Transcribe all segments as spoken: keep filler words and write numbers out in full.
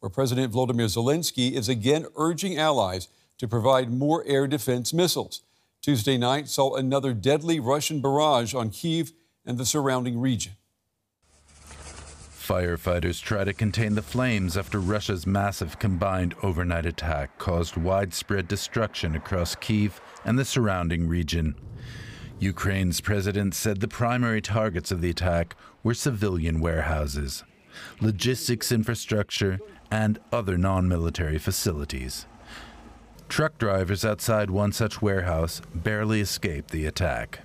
where President Volodymyr Zelensky is again urging allies to provide more air defense missiles. Tuesday night saw another deadly Russian barrage on Kyiv and the surrounding region. Firefighters try to contain the flames after Russia's massive combined overnight attack caused widespread destruction across Kyiv and the surrounding region. Ukraine's president said the primary targets of the attack were civilian warehouses, logistics infrastructure, and other non-military facilities. Truck drivers outside one such warehouse barely escaped the attack.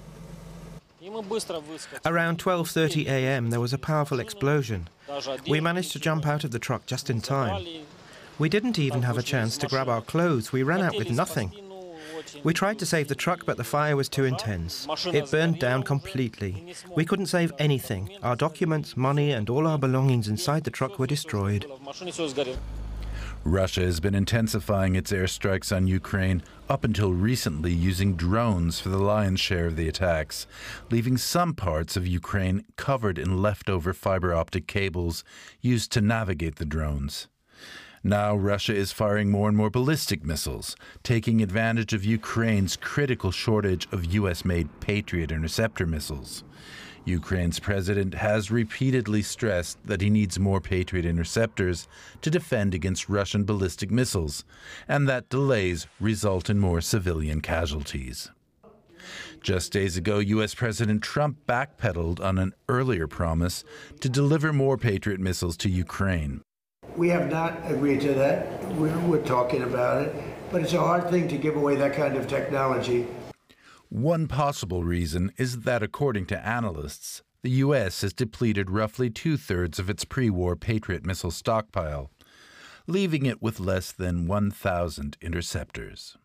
Around twelve thirty a m there was a powerful explosion. We managed to jump out of the truck just in time. We didn't even have a chance to grab our clothes. We ran out with nothing. We tried to save the truck, but the fire was too intense. It burned down completely. We couldn't save anything. Our documents, money, and all our belongings inside the truck were destroyed. Russia has been intensifying its airstrikes on Ukraine up until recently, using drones for the lion's share of the attacks, leaving some parts of Ukraine covered in leftover fiber optic cables used to navigate the drones. Now Russia is firing more and more ballistic missiles, taking advantage of Ukraine's critical shortage of U S-made Patriot interceptor missiles. Ukraine's president has repeatedly stressed that he needs more Patriot interceptors to defend against Russian ballistic missiles, and that delays result in more civilian casualties. Just days ago, U S President Trump backpedaled on an earlier promise to deliver more Patriot missiles to Ukraine. We have not agreed to that. We're, we're talking about it, but it's a hard thing to give away that kind of technology. One possible reason is that, according to analysts, the U S has depleted roughly two-thirds of its pre-war Patriot missile stockpile, leaving it with less than one thousand interceptors.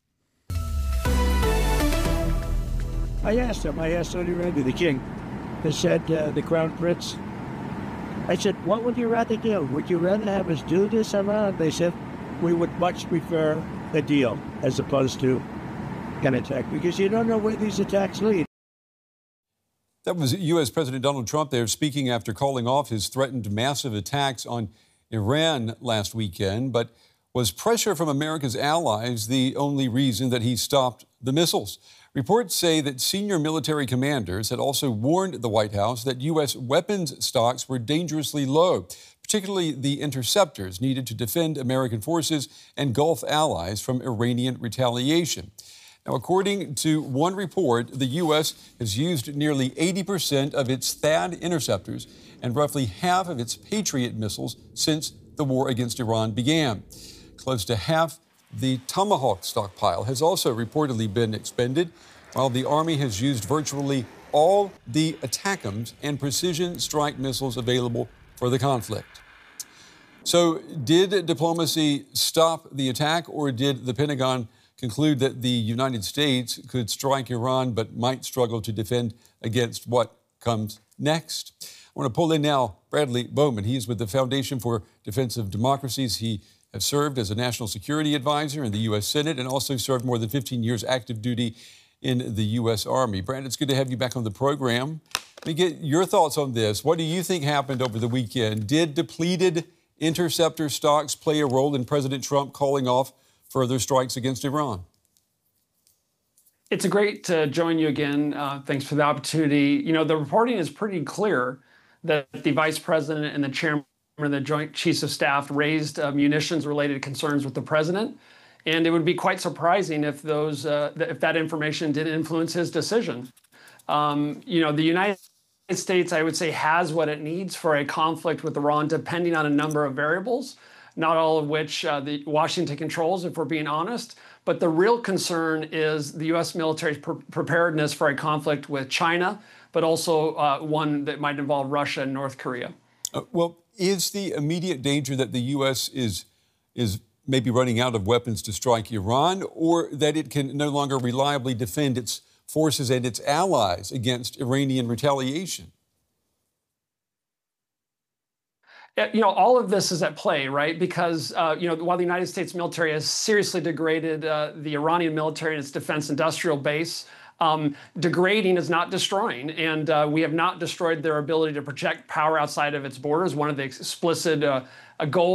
I asked him, I asked Saudi Arabia, the king, they said, uh, the crown prince, I said, what would you rather do? Would you rather have us do this or not? They said, we would much prefer a deal as opposed to an attack, because you don't know where these attacks lead. That was U S President Donald Trump there speaking after calling off his threatened massive attacks on Iran last weekend. But was pressure from America's allies the only reason that he stopped the missiles? Reports say that senior military commanders had also warned the White House that U S weapons stocks were dangerously low, particularly the interceptors needed to defend American forces and Gulf allies from Iranian retaliation. Now, according to one report, the U S has used nearly eighty percent of its THAAD interceptors and roughly half of its Patriot missiles since the war against Iran began. Close to half the Tomahawk stockpile has also reportedly been expended, while the Army has used virtually all the ATACMS and precision strike missiles available for the conflict. So, did diplomacy stop the attack, or did the Pentagon conclude that the United States could strike Iran but might struggle to defend against what comes next? I want to pull in now Bradley Bowman. He is with the Foundation for Defense of Democracies. He has served as a national security advisor in the U S Senate and also served more than fifteen years active duty in the U S Army. Brad, it's good to have you back on the program. Let me get your thoughts on this. What do you think happened over the weekend? Did depleted interceptor stocks play a role in President Trump calling off further strikes against Iran? It's great to join you again. Uh, thanks for the opportunity. You know, the reporting is pretty clear that the vice president and the chairman of the Joint Chiefs of Staff raised uh, munitions-related concerns with the president, and it would be quite surprising if those, uh, th- if that information did influence his decision. Um, you know, the United States, I would say, has what it needs for a conflict with Iran, depending on a number of variables, not all of which uh, the Washington controls, if we're being honest. But the real concern is the U S military's pre- preparedness for a conflict with China, but also uh, one that might involve Russia and North Korea. Uh, well, is the immediate danger that the U S is is maybe running out of weapons to strike Iran, or that it can no longer reliably defend its forces and its allies against Iranian retaliation? You know, all of this is at play, right? Because, uh, you know, while the United States military has seriously degraded uh, the Iranian military and its defense industrial base, um, degrading is not destroying. And uh, we have not destroyed their ability to project power outside of its borders. One of the explicit uh, goals